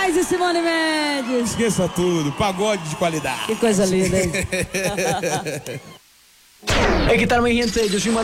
Moraes e Simone Mendes. Esqueça tudo, pagode de qualidade. Que coisa linda, hein? Hey, ¿qué tal, mi gente? Yo soy